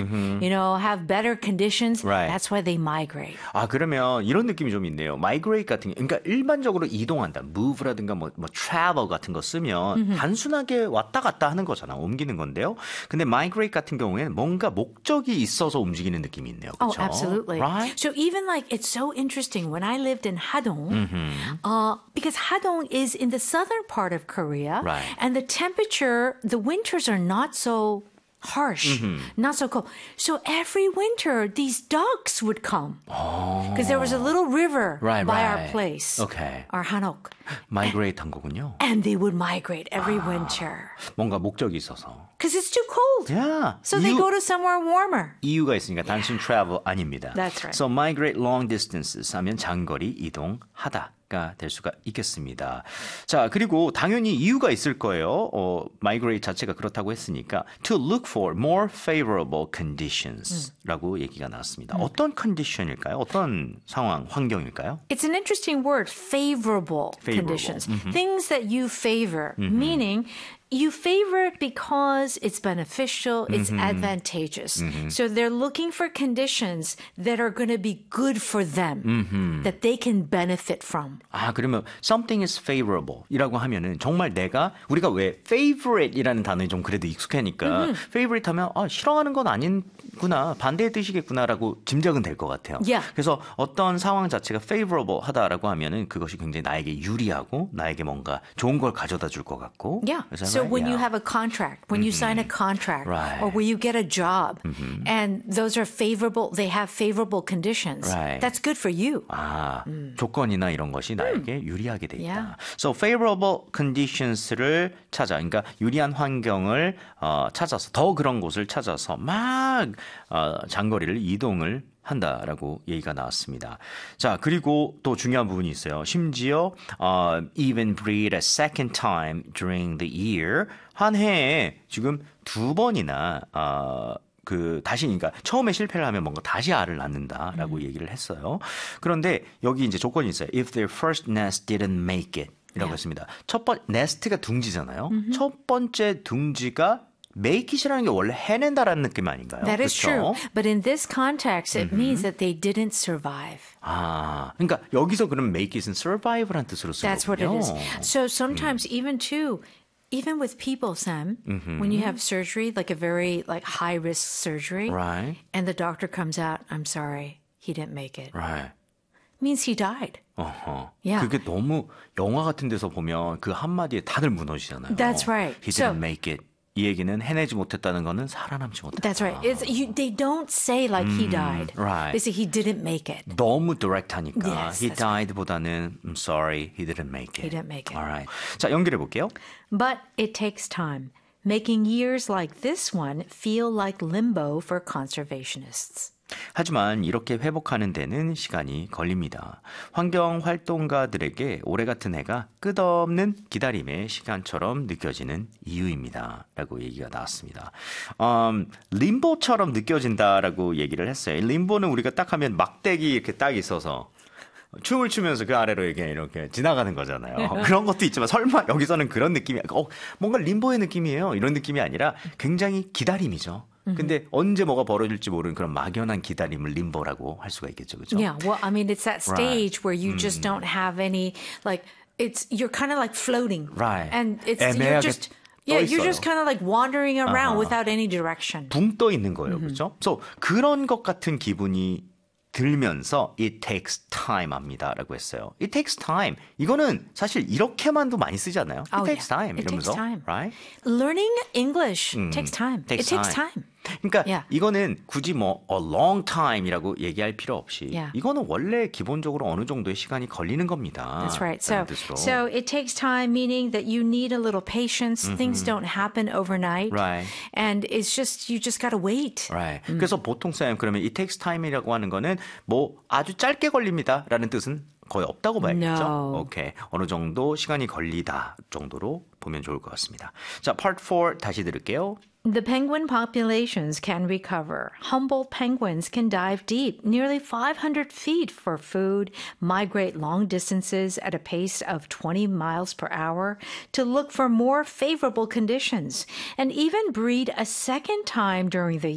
you know, have better conditions. Right. That's why they migrate. 아, 그러면 이런 느낌이 좀 있네요. migrate 같은 게, 그러니까 일반적으로 이동한다. move라든가 뭐 travel 같은 거 쓰면 단순하게 왔다 갔다 하는 거잖아. 옮기는 건데요. 근데 migrate 같은 경우에는 뭔가 목적이 있어서 움직이는 느낌이 있네요. 그렇죠? Oh, absolutely. Right? So even like, it's so interesting. When I lived in Hadong, because Hadong is in the southern part of Korea, Right. and the temperature, the winters are not so harsh, not so cold. So every winter, these ducks would come. Because there was a little river Right, by right. our place, Okay. our Hanok. migrate 한 거군요. And they would migrate every winter. 뭔가 목적이 있어서. Because it's too cold. Yeah. So they go to somewhere warmer. 이유가 있으니까 단순 travel 아닙니다. That's right. So migrate long distances 하면 장거리 이동하다가 될 수가 있겠습니다. 자, 그리고 당연히 이유가 있을 거예요. migrate 자체가 그렇다고 했으니까 to look for more favorable conditions라고 얘기가 나왔습니다. 어떤 condition일까요? 어떤 상황, 환경일까요? It's an interesting word, favorable conditions. Things that you favor, meaning you favor it because it's beneficial, it's advantageous. So they're looking for conditions that are going to be good for them, that they can benefit from. 아, 그러면 something is favorable 이라고 하면은 정말 우리가 왜 favorite이라는 단어에 좀 그래도 익숙하니까 favorite 하면 싫어하는 건 아닌구나, 반대의 뜻이겠구나라고 짐작은 될 것 같아요. Yeah. 그래서 어떤 상황 자체가 favorable 하다라고 하면은 그것이 굉장히 나에게 유리하고 나에게 뭔가 좋은 걸 가져다 줄 것 같고. Yeah. Is that So right? when you Yeah. have a contract, when you sign a contract, Right. or when you get a job, and those are favorable, they have favorable conditions. Right. That's good for you. 아, 조건이나 이런 것이 나에게 유리하게 돼 있다. Yeah. So favorable conditions를 찾아, 그러니까 유리한 환경을 찾아서 더 그런 곳을 찾아서 막 장거리를 이동을 한다라고 얘기가 나왔습니다. 자, 그리고 또 중요한 부분이 있어요. 심지어 even breed a second time during the year. 한 해에 지금 두 번이나 다시, 그러니까 처음에 실패를 하면 뭔가 다시 알을 낳는다라고 얘기를 했어요. 그런데 여기 이제 조건이 있어요. If their first nest didn't make it 이라고 했습니다. 네스트가 둥지잖아요. 첫 번째 둥지가 make it이라는 게 원래 해낸다라는 느낌 아닌가요? That is 그렇죠? true. But in this context, it means that they didn't survive. 아, 그러니까 여기서 그럼 make it은 survive란 뜻으로 쓰거든요. That's what it is. So sometimes even with people, Sam, when you have surgery, like a very high risk surgery, Right. and the doctor comes out, I'm sorry, he didn't make it. Right. Means he died. Yeah. 그게 너무 영화 같은 데서 보면 그 한마디에 다들 무너지잖아요. That's right. He didn't make it. 이 얘기는 해내지 못했다는 거는 살아남지 못했다. That's right. They don't say like he died. Right. They say he didn't make it. 너무 direct하니까 Yes, he that's died보다는 I'm sorry, he didn't make it. He didn't make it. Alright. 자, 연결해 볼게요. But it takes time, making years like this one feel like limbo for conservationists. 하지만 이렇게 회복하는 데는 시간이 걸립니다. 환경활동가들에게 올해 같은 해가 끝없는 기다림의 시간처럼 느껴지는 이유입니다. 라고 얘기가 나왔습니다. 림보처럼 느껴진다라고 얘기를 했어요. 림보는 우리가 딱 하면 막대기 이렇게 딱 있어서 춤을 추면서 그 아래로 이렇게 지나가는 거잖아요. 그런 것도 있지만 설마 여기서는 그런 느낌이 뭔가 림보의 느낌이에요. 이런 느낌이 아니라 굉장히 기다림이죠. 근데 언제 뭐가 벌어질지 모르는 그런 막연한 기다림을 림보라고 할 수가 있겠죠. 그렇죠? Yeah, well, I mean, it's that stage where you just don't have any, you're kind of like floating. Right. And 애매하게 you're 있어요. just kind of like wandering around without any direction. 붕 떠 있는 거예요. 그렇죠? So, 그런 것 같은 기분이 들면서 it takes time 합니다라고 했어요. It takes time. 이거는 사실 이렇게만도 많이 쓰잖아요. It takes time It takes 이러면서. time. Right? Learning English takes time. Takes It takes time. time. 그러니까 Yeah. 이거는 굳이 뭐 a long time이라고 얘기할 필요 없이 Yeah. 이거는 원래 기본적으로 어느 정도의 시간이 걸리는 겁니다. That's right. 라는 뜻으로. So it takes time, meaning that you need a little patience. Things don't happen overnight. Right. And it's just, you just got to wait. Right. 그래서 보통 쌤 그러면 it takes time이라고 하는 거는 뭐 아주 짧게 걸립니다라는 뜻은 거의 없다고 봐야겠죠. No. 오케이. 어느 정도 시간이 걸리다 정도로 보면 좋을 것 같습니다. 자, part 4 다시 들을게요. The penguin populations can recover. Humboldt penguins can dive deep, nearly 500 feet for food, migrate long distances at a pace of 20 miles per hour to look for more favorable conditions, and even breed a second time during the